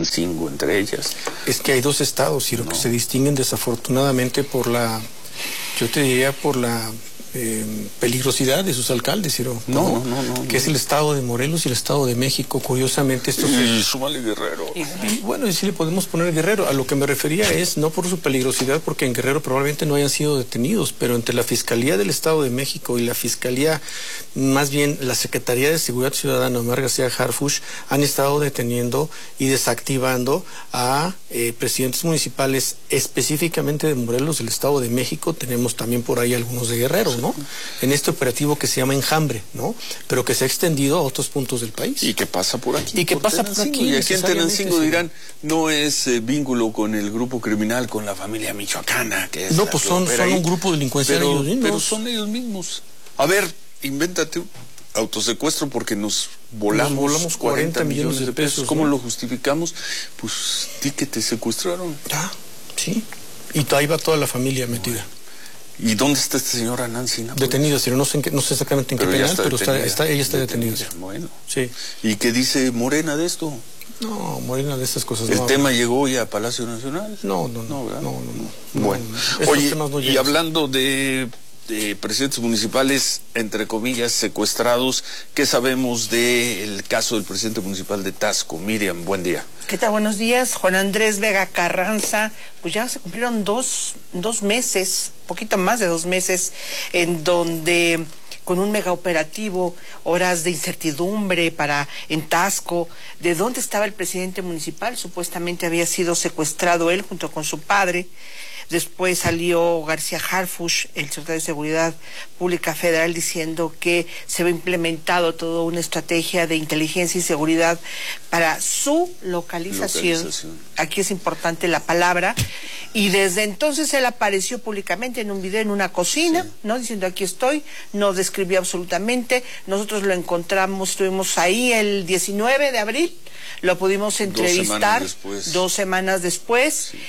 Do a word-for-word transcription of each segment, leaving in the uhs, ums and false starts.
Tulancingo entre ellas. Es que hay dos estados, Ciro, no. que se distinguen desafortunadamente por la, yo te diría por la eh, peligrosidad de sus alcaldes, Ciro. No, no, no, no. Que no. es el estado de Morelos y el estado de México. Curiosamente estos... Y súmale Guerrero. Y, y bueno, y sí le podemos poner Guerrero. A lo que me refería es, no por su peligrosidad, porque en Guerrero probablemente no hayan sido detenidos, pero entre la Fiscalía del Estado de México y la Fiscalía, más bien la Secretaría de Seguridad Ciudadana, Omar García Harfuch, han estado deteniendo y desactivando a eh, presidentes municipales, específicamente de Morelos, del Estado de México. Tenemos también por ahí algunos de Guerrero, ¿no? En este operativo que se llama Enjambre, ¿no? Pero que se ha extendido a otros puntos del país. Y que pasa por aquí. Y que pasa por aquí. Y aquí en Tenancingo dirán, no es eh, vínculo con el grupo criminal, con la familia michoacana, que es No, pues son, son un grupo delincuencial pero, ellos mismos. Pero son ellos mismos. A ver, invéntate un autosecuestro porque nos volamos, nos volamos cuarenta millones de pesos. ¿Cómo ¿no? lo justificamos? Pues di que te secuestraron. Ya, sí. Y ahí va toda la familia metida. ¿Y dónde está esta señora Nancy? ¿No? Detenida, pero no sé, en qué, no sé exactamente en qué penal, está pero está, está, ella está detenida. detenida. Bueno. Sí. ¿Y qué dice Morena de esto? No, Morena de estas cosas ¿El no tema habla. llegó ya a Palacio Nacional? No, no, no. No, no, no, no. Bueno, no, oye, no y hablando de, de presidentes municipales, entre comillas, secuestrados, ¿qué sabemos del caso del presidente municipal de Taxco? Miriam, buen día. ¿Qué tal? Buenos días. Juan Andrés Vega Carranza, pues ya se cumplieron dos, dos meses, poquito más de dos meses, en donde con un mega operativo, horas de incertidumbre para en Taxco, de dónde estaba el presidente municipal. Supuestamente había sido secuestrado él junto con su padre. Después salió García Harfuch, el secretario de Seguridad Pública Federal, diciendo que se había implementado toda una estrategia de inteligencia y seguridad para su localización. localización. Aquí es importante la palabra. Y desde entonces él apareció públicamente en un video en una cocina, sí. ¿no? Diciendo aquí estoy, no describió absolutamente. Nosotros lo encontramos, estuvimos ahí el diecinueve de abril. Lo pudimos entrevistar dos semanas después. Dos semanas después. Sí.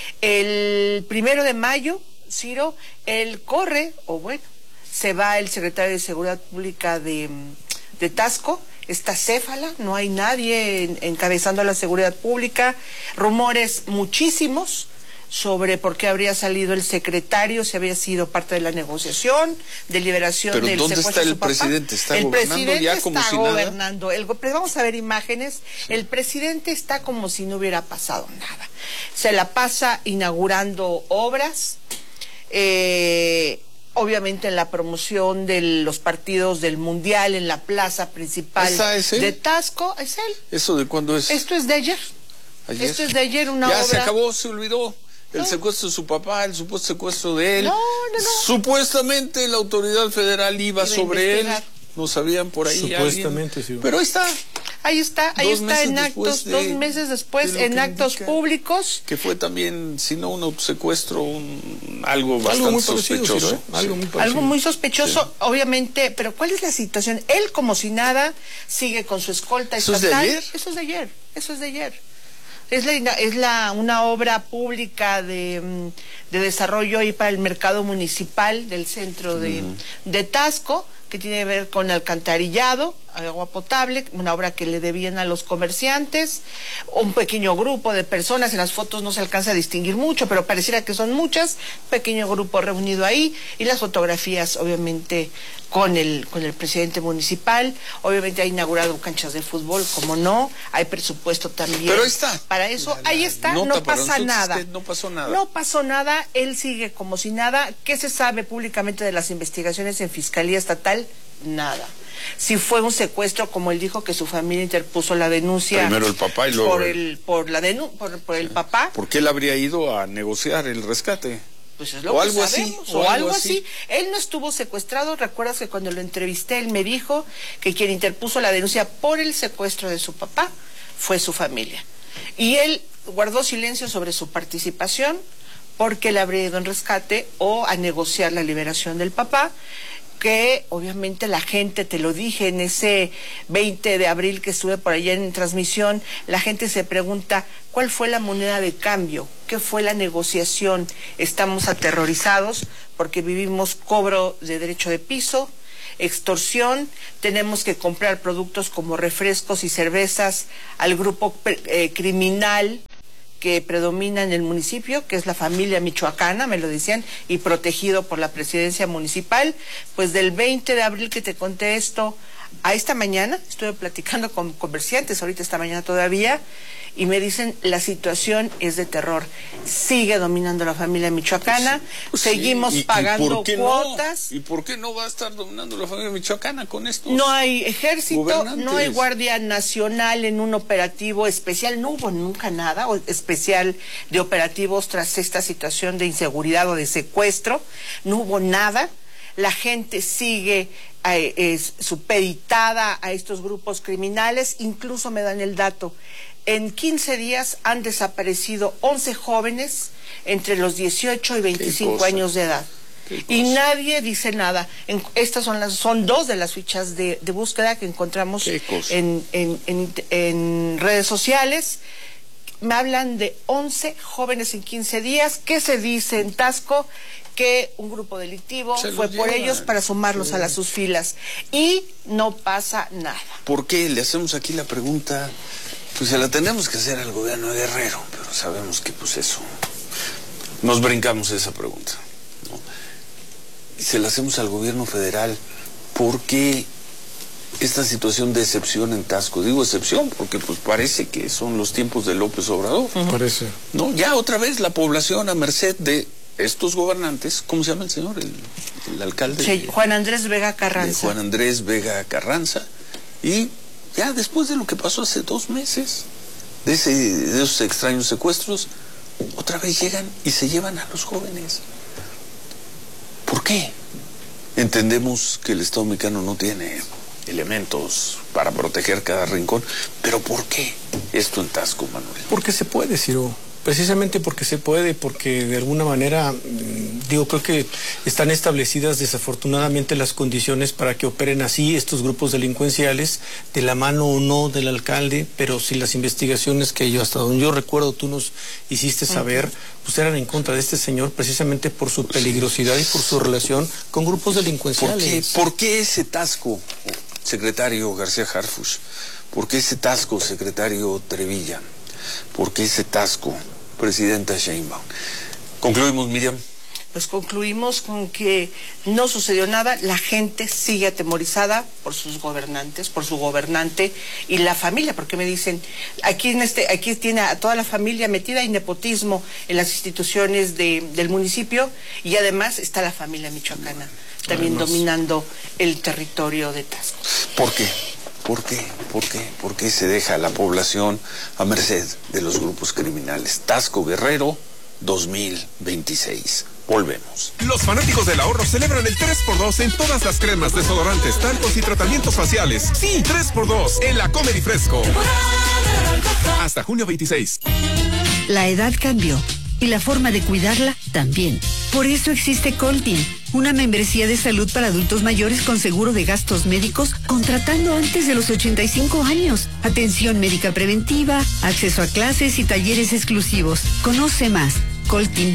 El primero de mayo, Ciro, él corre, o bueno, se va el secretario de Seguridad Pública de, de Taxco, está céfala, no hay nadie en, encabezando la seguridad pública, rumores muchísimos sobre por qué habría salido el secretario, si había sido parte de la negociación de liberación Pero del ¿dónde secuestro está de el su papá? presidente? ¿Está el gobernando presidente ya como está si nada? gobernando. El, vamos a ver imágenes. Sí. El presidente está como si no hubiera pasado nada. Se la pasa inaugurando obras, eh, obviamente en la promoción de los partidos del Mundial, en la plaza principal de Taxco. ¿Es él? ¿Eso de cuándo es? Esto es de ayer. ayer. Esto es de ayer, una ya obra... Ya se acabó, se olvidó. El no. secuestro de su papá, el supuesto secuestro de él. No, no, no. Supuestamente la autoridad federal iba, iba sobre él. No sabían por ahí. Supuestamente, alguien. Sí. Pero ahí está. Ahí está, ahí dos está en actos, de, dos meses después, de en actos indica, públicos. Que fue también, si no un autosecuestro, un, algo bastante algo muy sospechoso. Parecido, ¿eh? Algo muy parecido. Algo muy sospechoso, sí. Obviamente, pero ¿cuál es la situación? Él, como si nada, sigue con su escolta ¿Eso estatal. ¿Eso es de ayer? Eso es de ayer, eso es de ayer. Es, la, es la, una obra pública de, de desarrollo ahí para el mercado municipal del centro de, uh-huh. de Taxco, que tiene que ver con alcantarillado, agua potable, una obra que le debían a los comerciantes, un pequeño grupo de personas, en las fotos no se alcanza a distinguir mucho, pero pareciera que son muchas, pequeño grupo reunido ahí, y las fotografías obviamente con el, con el presidente municipal, obviamente ha inaugurado canchas de fútbol, como no, hay presupuesto también. Pero ahí está. Para eso, la, la, ahí está, no pasa nada. No pasó nada. No pasó nada, él sigue como si nada. ¿Qué se sabe públicamente de las investigaciones en Fiscalía Estatal? Nada. Si fue un secuestro, como él dijo que su familia interpuso la denuncia. Primero el papá y luego por el por la denu por, por el papá. ¿Por qué él habría ido a negociar el rescate? Pues es lo o que algo sabemos, así, o, o algo así. así. Él no estuvo secuestrado. Recuerdas que cuando lo entrevisté él me dijo que quien interpuso la denuncia por el secuestro de su papá fue su familia. Y él guardó silencio sobre su participación porque él habría ido en rescate o a negociar la liberación del papá, que obviamente la gente, te lo dije en ese veinte de abril que estuve por allá en transmisión, la gente se pregunta ¿cuál fue la moneda de cambio? ¿Qué fue la negociación? Estamos aterrorizados porque vivimos cobro de derecho de piso, extorsión, tenemos que comprar productos como refrescos y cervezas al grupo eh, criminal que predomina en el municipio, que es la familia michoacana, me lo decían, y protegido por la presidencia municipal. Pues del veinte de abril que te conté esto, a esta mañana, estuve platicando con comerciantes, ahorita esta mañana todavía, y me dicen, la situación es de terror. Sigue dominando la familia michoacana, pues seguimos sí. ¿Y, pagando y cuotas. No? ¿Y por qué no va a estar dominando la familia michoacana con esto? No hay ejército, no hay Guardia Nacional en un operativo especial, no hubo nunca nada especial de operativos tras esta situación de inseguridad o de secuestro, no hubo nada. La gente sigue eh, es, supeditada a estos grupos criminales, incluso me dan el dato. En quince días han desaparecido once jóvenes entre los dieciocho y veinticinco años de edad. Y nadie dice nada. En, estas son las son dos de las fichas de, de búsqueda que encontramos en, en, en, en redes sociales. Me hablan de once jóvenes en quince días. ¿Qué se dice en Taxco? Que un grupo delictivo fue por ellos para sumarlos sí. a las sus filas. Y no pasa nada. ¿Por qué? Le hacemos aquí la pregunta. Pues se la tenemos que hacer al gobierno de Guerrero, pero sabemos que pues eso, nos brincamos esa pregunta, ¿no? Y se la hacemos al gobierno federal, ¿por qué esta situación de excepción en Taxco? Digo excepción porque pues parece que son los tiempos de López Obrador. Uh-huh. Parece. No, ya otra vez la población a merced de estos gobernantes, ¿cómo se llama el señor? El, el alcalde. Sí, Juan Andrés Vega Carranza. Juan Andrés Vega Carranza. Y ya después de lo que pasó hace dos meses, de, ese, de esos extraños secuestros, otra vez llegan y se llevan a los jóvenes. ¿Por qué? Entendemos que el Estado mexicano no tiene elementos para proteger cada rincón, pero ¿por qué esto en Taxco, Manuel? Porque se puede, Ciro. Precisamente porque se puede, porque de alguna manera, digo, creo que están establecidas desafortunadamente las condiciones para que operen así estos grupos delincuenciales, de la mano o no del alcalde, pero si las investigaciones que yo, hasta donde yo recuerdo, tú nos hiciste saber, pues eran en contra de este señor precisamente por su peligrosidad y por su relación con grupos delincuenciales. ¿Por qué, ¿Por qué ese Taxco, secretario García Harfuch? ¿Por qué ese Taxco, secretario Trevilla? ¿Por qué ese Taxco, presidenta Sheinbaum? ¿Concluimos, Miriam? Pues concluimos con que no sucedió nada, la gente sigue atemorizada por sus gobernantes, por su gobernante y la familia, porque me dicen, aquí en este, aquí tiene a toda la familia metida en nepotismo en las instituciones de, del municipio, y además está la familia michoacana también además dominando el territorio de Taxco. ¿Por qué? ¿Por qué? ¿Por qué? ¿Por qué se deja a la población a merced de los grupos criminales? Taxco Guerrero dos mil veintiséis. Volvemos. Los fanáticos del ahorro celebran el tres por dos en todas las cremas, desodorantes, talcos y tratamientos faciales. Sí, tres por dos en la Comer y Fresco. Hasta junio veintiséis. La edad cambió y la forma de cuidarla también. Por eso existe Coltin, una membresía de salud para adultos mayores con seguro de gastos médicos, contratando antes de los ochenta y cinco años. Atención médica preventiva, acceso a clases y talleres exclusivos. Conoce más. coltin